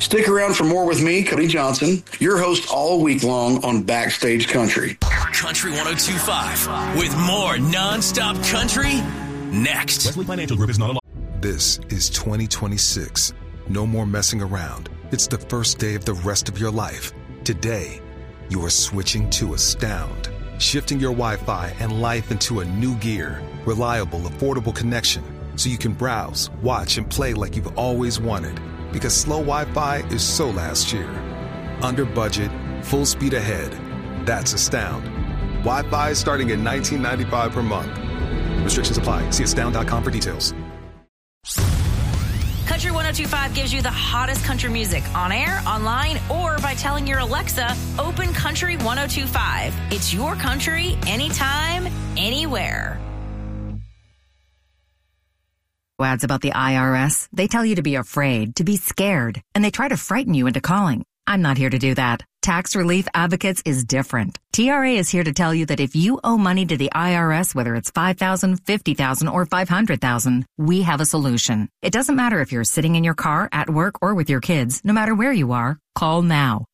Stick around for more with me, Cody Johnson, your host all week long on Backstage Country. Country 102.5 with more nonstop country next. Wesley Financial Group is not a This is 2026. No more messing around. It's the first day of the rest of your life. Today, you are switching to Astound, shifting your Wi-Fi and life into a new gear. Reliable, affordable connection, so you can browse, watch, and play like you've always wanted. Because slow Wi-Fi is so last year. Under budget, full speed ahead. That's Astound. Wi-Fi is starting at $19.95 per month. Restrictions apply. See astound.com for details. Country 102.5 gives you the hottest country music on air, online, or by telling your Alexa, open Country 102.5. It's your country, anytime, anywhere. Ads about the IRS. They tell you to be afraid, to be scared, and they try to frighten you into calling. I'm not here to do that. Tax Relief Advocates is different. TRA is here to tell you that if you owe money to the IRS, whether it's $5,000, $50,000, or $500,000, we have a solution. It doesn't matter if you're sitting in your car, at work, or with your kids. No matter where you are, call now.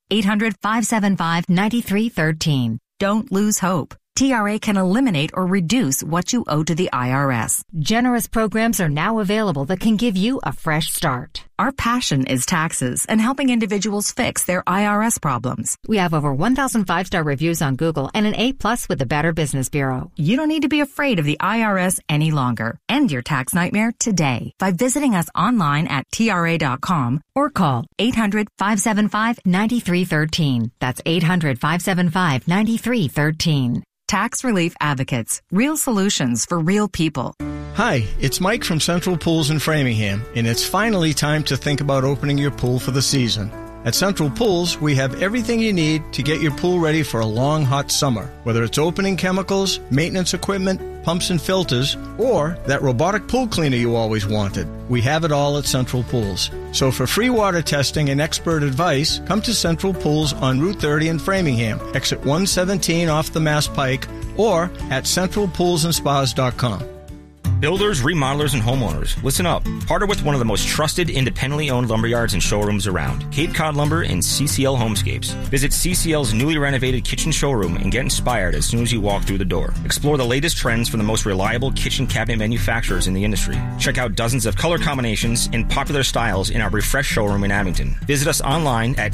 800-575-9313. Don't lose hope. TRA can eliminate or reduce what you owe to the IRS. Generous programs are now available that can give you a fresh start. Our passion is taxes and helping individuals fix their IRS problems. We have over 1,000 5-star reviews on Google and an A+ with the Better Business Bureau. You don't need to be afraid of the IRS any longer. End your tax nightmare today by visiting us online at TRA.com or call 800-575-9313. That's 800-575-9313. Tax Relief Advocates. Real solutions for real people. Hi, it's Mike from Central Pools in Framingham, and it's finally time to think about opening your pool for the season. At Central Pools, we have everything you need to get your pool ready for a long, hot summer. Whether it's opening chemicals, maintenance equipment, pumps and filters, or that robotic pool cleaner you always wanted, we have it all at Central Pools. So for free water testing and expert advice, come to Central Pools on Route 30 in Framingham, exit 117 off the Mass Pike, or at centralpoolsandspas.com. Builders, remodelers, and homeowners, listen up. Partner with one of the most trusted, independently owned lumberyards and showrooms around, Cape Cod Lumber and CCL Homescapes. Visit CCL's newly renovated kitchen showroom and get inspired as soon as you walk through the door. Explore the latest trends from the most reliable kitchen cabinet manufacturers in the industry. Check out dozens of color combinations and popular styles in our refreshed showroom in Abington. Visit us online at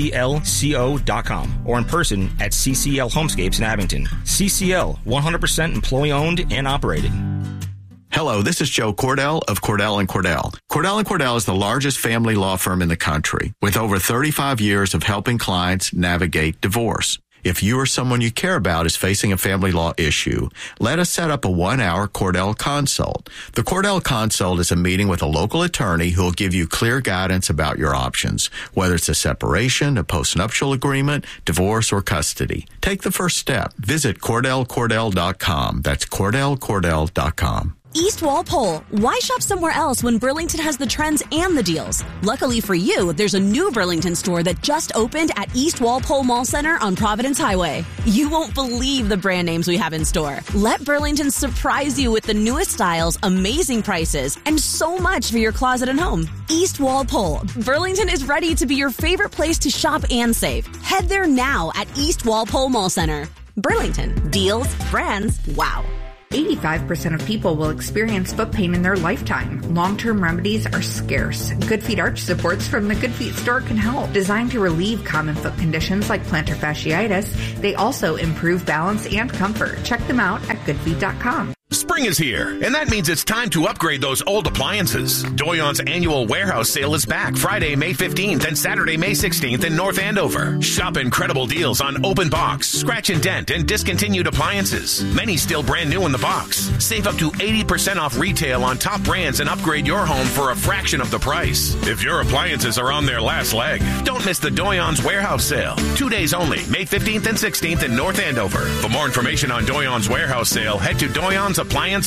cclco.com or in person at CCL Homescapes in Abington. CCL, 100% employee-owned and operated. Hello, this is Joe Cordell of Cordell & Cordell. Cordell & Cordell is the largest family law firm in the country with over 35 years of helping clients navigate divorce. If you or someone you care about is facing a family law issue, let us set up a 1-hour Cordell Consult. The Cordell Consult is a meeting with a local attorney who will give you clear guidance about your options, whether it's a separation, a postnuptial agreement, divorce, or custody. Take the first step. Visit CordellCordell.com. That's CordellCordell.com. East Walpole. Why shop somewhere else when Burlington has the trends and the deals? Luckily for you, there's a new Burlington store that just opened at East Walpole Mall Center on Providence Highway. You won't believe the brand names we have in store. Let Burlington surprise you with the newest styles, amazing prices, and so much for your closet and home. East Walpole. Burlington is ready to be your favorite place to shop and save. Head there now at East Walpole Mall Center. Burlington. Deals, brands, wow. 85% of people will experience foot pain in their lifetime. Long-term remedies are scarce. Good Feet Arch Supports from the Good Feet store can help. Designed to relieve common foot conditions like plantar fasciitis, they also improve balance and comfort. Check them out at goodfeet.com. Spring is here, and that means it's time to upgrade those old appliances. Doyon's annual warehouse sale is back Friday, May 15th and Saturday, May 16th in North Andover. Shop incredible deals on open box, scratch and dent, and discontinued appliances. Many still brand new in the box. Save up to 80% off retail on top brands and upgrade your home for a fraction of the price. If your appliances are on their last leg, don't miss the Doyon's warehouse sale. 2 days only, May 15th and 16th in North Andover. For more information on Doyon's warehouse sale, head to doyonsappliance.com.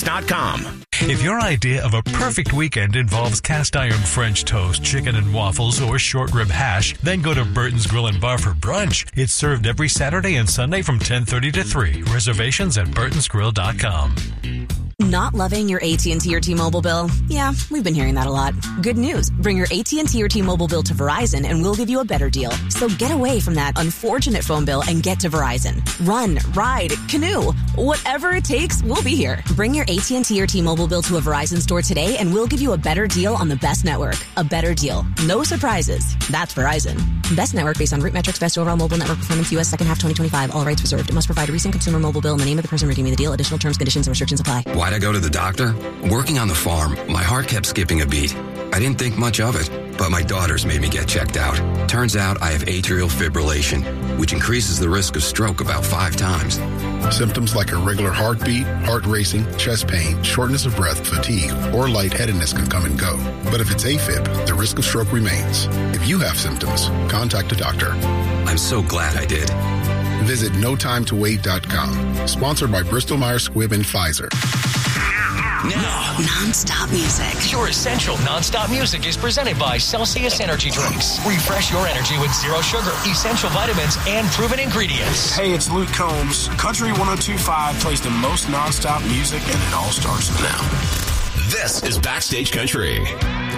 If your idea of a perfect weekend involves cast iron French toast, chicken and waffles, or short rib hash, then go to Burton's Grill and Bar for brunch. It's served every Saturday and Sunday from 10:30 to 3. Reservations at burtonsgrill.com. Not loving your AT&T or T-Mobile bill? Yeah, we've been hearing that a lot. Good news. Bring your AT&T or T-Mobile bill to Verizon and we'll give you a better deal. So get away from that unfortunate phone bill and get to Verizon. Run, ride, canoe. Whatever it takes, we'll be here. Bring your AT&T or T-Mobile bill to a Verizon store today and we'll give you a better deal on the best network. A better deal. No surprises. That's Verizon. Best network based on root metrics, best overall mobile network performance, U.S. second half 2025. All rights reserved. It must provide a recent consumer mobile bill in the name of the person redeeming the deal. Additional terms, conditions, and restrictions apply. Why'd I go to the doctor? Working on the farm, my heart kept skipping a beat. I didn't think much of it, but my daughters made me get checked out. Turns out I have atrial fibrillation, which increases the risk of stroke about 5 times. Symptoms like irregular heartbeat, heart racing, chest pain, shortness of breath, fatigue, or lightheadedness can come and go. But if it's AFib, the risk of stroke remains. If you have symptoms, contact a doctor. I'm so glad I did. Visit NoTimeToWait.com. Sponsored by Bristol-Myers Squibb and Pfizer. Now, non-stop music. Your essential non-stop music is presented by Celsius Energy Drinks. Refresh your energy with zero sugar, essential vitamins, and proven ingredients. Hey, it's Luke Combs. Country 102.5 plays the most non-stop music, and it all starts now. This is Backstage Country.